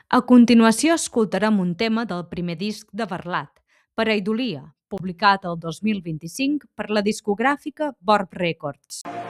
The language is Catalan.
A continuació escoltarem un tema del primer disc de Varlat, Pareidolia, publicat el 2025 per la discogràfica Borb Records.